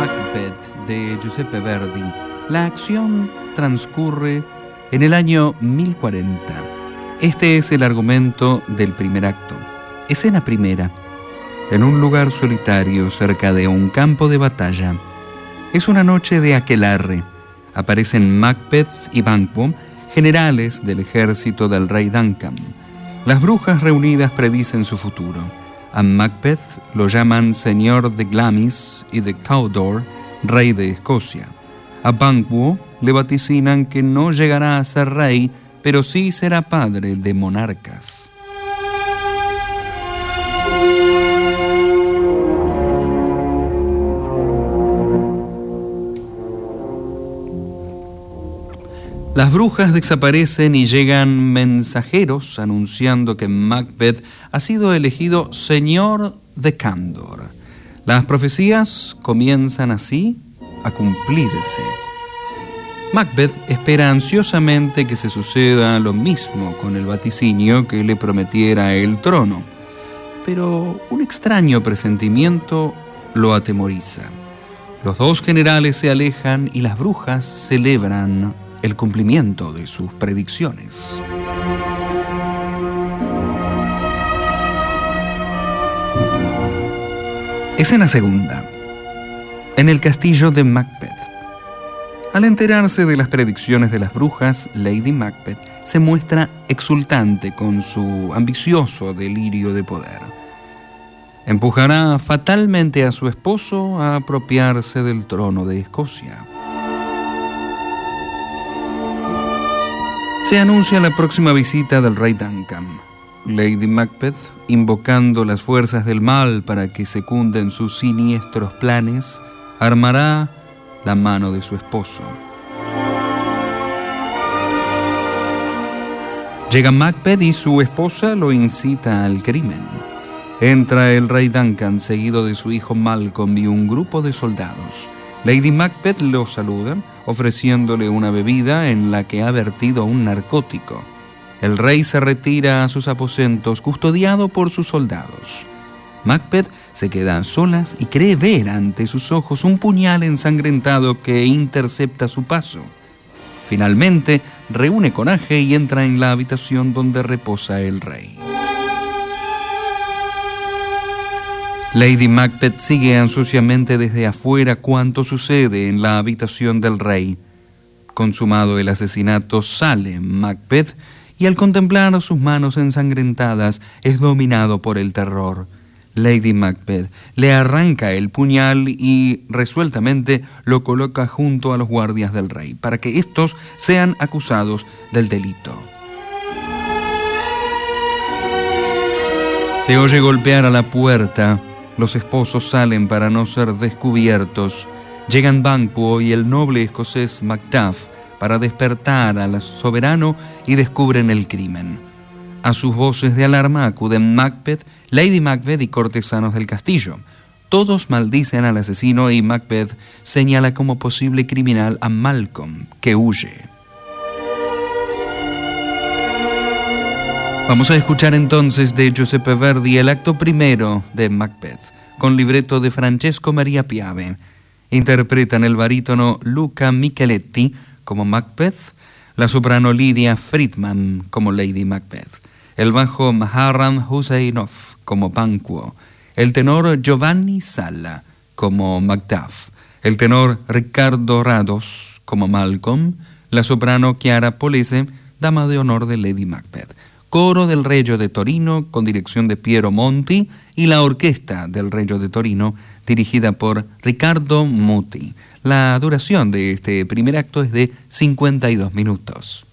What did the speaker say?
Macbeth de Giuseppe Verdi. La acción transcurre en el año 1040. Este es el argumento del primer acto. Escena primera. En un lugar solitario cerca de un campo de batalla. Es una noche de aquelarre. Aparecen Macbeth y Banquo, generales del ejército del rey Duncan. Las brujas reunidas predicen su futuro. A Macbeth lo llaman señor de Glamis y de Cawdor, rey de Escocia. A Banquo le vaticinan que no llegará a ser rey, pero sí será padre de monarcas. Las brujas desaparecen y llegan mensajeros anunciando que Macbeth ha sido elegido señor de Cawdor. Las profecías comienzan así a cumplirse. Macbeth espera ansiosamente que se suceda lo mismo con el vaticinio que le prometiera el trono, pero un extraño presentimiento lo atemoriza. Los dos generales se alejan y las brujas celebran el cumplimiento de sus predicciones. Escena segunda. En el castillo de Macbeth. Al enterarse de las predicciones de las brujas, Lady Macbeth se muestra exultante con su ambicioso delirio de poder. Empujará fatalmente a su esposo a apropiarse del trono de Escocia. Se anuncia la próxima visita del rey Duncan. Lady Macbeth, invocando las fuerzas del mal para que secunden sus siniestros planes, armará la mano de su esposo. Llega Macbeth y su esposa lo incita al crimen. Entra el rey Duncan seguido de su hijo Malcolm y un grupo de soldados. Lady Macbeth lo saluda, ofreciéndole una bebida en la que ha vertido un narcótico. El rey se retira a sus aposentos, custodiado por sus soldados. Macbeth se queda a solas y cree ver ante sus ojos un puñal ensangrentado que intercepta su paso. Finalmente, reúne coraje y entra en la habitación donde reposa el rey. Lady Macbeth sigue ansiosamente desde afuera cuanto sucede en la habitación del rey. Consumado el asesinato, sale Macbeth y al contemplar sus manos ensangrentadas es dominado por el terror. Lady Macbeth le arranca el puñal y resueltamente lo coloca junto a los guardias del rey para que estos sean acusados del delito. Se oye golpear a la puerta. Los esposos salen para no ser descubiertos. Llegan Banquo y el noble escocés Macduff para despertar al soberano y descubren el crimen. A sus voces de alarma acuden Macbeth, Lady Macbeth y cortesanos del castillo. Todos maldicen al asesino y Macbeth señala como posible criminal a Malcolm, que huye. Vamos a escuchar entonces de Giuseppe Verdi el acto primero de Macbeth, con libreto de Francesco Maria Piave. Interpretan el barítono Luca Micheletti como Macbeth, la soprano Lydia Friedman como Lady Macbeth, el bajo Maharam Huseinov como Banquo, el tenor Giovanni Salla como Macduff, el tenor Riccardo Rados como Malcolm, la soprano Chiara Polese, dama de honor de Lady Macbeth, coro del Regio de Torino con dirección de Piero Monti y la orquesta del Regio de Torino dirigida por Riccardo Muti. La duración de este primer acto es de 52 minutos.